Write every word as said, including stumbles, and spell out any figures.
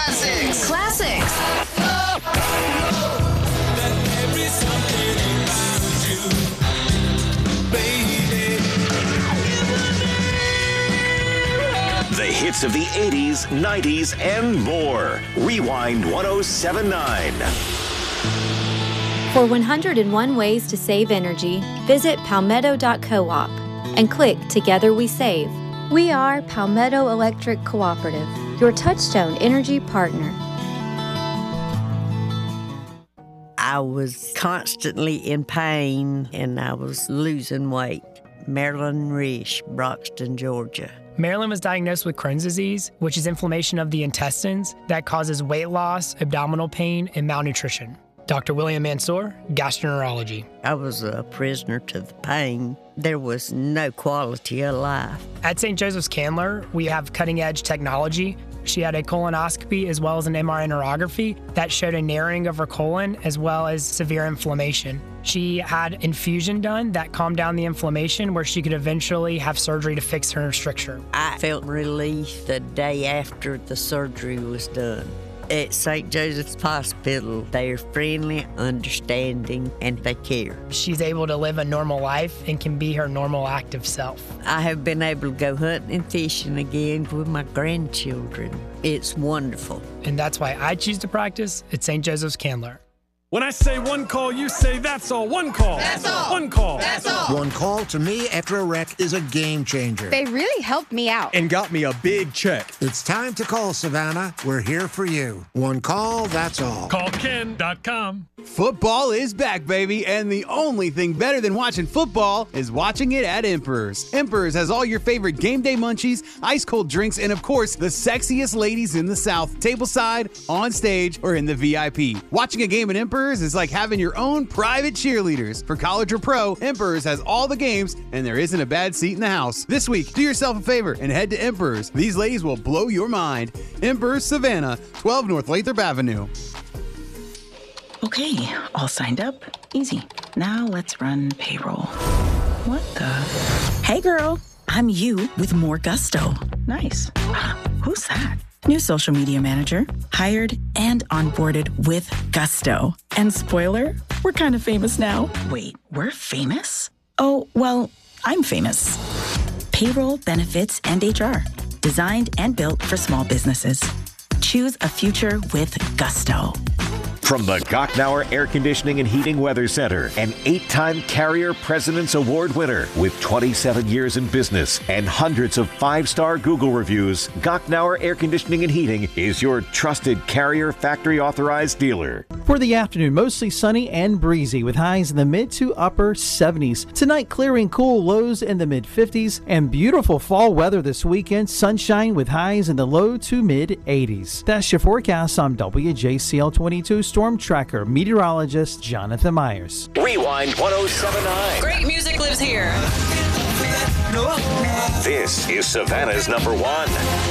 Classics. Classics. The hits of the eighties, nineties, and more. Rewind one oh seven point nine. For one hundred one ways to save energy, visit palmetto dot coop and click Together We Save. We are Palmetto Electric Cooperative, your Touchstone energy partner. I was constantly in pain and I was losing weight. Marilyn Risch, Broxton, Georgia. Marilyn was diagnosed with Crohn's disease, which is inflammation of the intestines that causes weight loss, abdominal pain, and malnutrition. Doctor William Mansour, gastroenterology. I was a prisoner to the pain. There was no quality of life. At Saint Joseph's Candler, we have cutting-edge technology. She had a colonoscopy as well as an M R I enterography that showed a narrowing of her colon as well as severe inflammation. She had infusion done that calmed down the inflammation where she could eventually have surgery to fix her stricture. I felt relief the day after the surgery was done. At Saint Joseph's Hospital, they're friendly, understanding, and they care. She's able to live a normal life and can be her normal active self. I have been able to go hunting and fishing again with my grandchildren. It's wonderful. And that's why I choose to practice at Saint Joseph's Candler. When I say one call, you say that's all. One call. That's all. One call. That's all. One call to me after a wreck is a game changer. They really helped me out. And got me a big check. It's time to call, Savannah. We're here for you. One call, that's all. Call Ken dot com. Football is back, baby, and the only thing better than watching football is watching it at Emperor's. Emperor's has all your favorite game day munchies, ice-cold drinks, and of course, the sexiest ladies in the South, tableside, on stage, or in the V I P. Watching a game at Emperor's is like having your own private cheerleaders. For college or pro, Emperor's has all the games, and there isn't a bad seat in the house. This week, do yourself a favor and head to Emperor's. These ladies will blow your mind. Emperor's Savannah, twelve North Lathrop Avenue. Okay, all signed up. Easy. Now let's run payroll. What the? Hey girl, I'm you with more gusto. Nice. Who's that? New social media manager, hired and onboarded with gusto. And spoiler, we're kind of famous now. Wait, we're famous? Oh, well, I'm famous. Payroll, benefits, and H R. Designed and built for small businesses. Choose a future with gusto. From the Gocknauer Air Conditioning and Heating Weather Center, an eight-time Carrier President's Award winner with twenty-seven years in business and hundreds of five-star Google reviews, Gocknauer Air Conditioning and Heating is your trusted Carrier factory-authorized dealer. For the afternoon, mostly sunny and breezy with highs in the mid to upper seventies. Tonight, clear and cool, lows in the mid fifties, and beautiful fall weather this weekend, sunshine with highs in the low to mid eighties. That's your forecast. I'm W J C L twenty-two Storm Tracker meteorologist Jonathan Myers. Rewind one oh seven point nine. Great music lives here. This is Savannah's number one.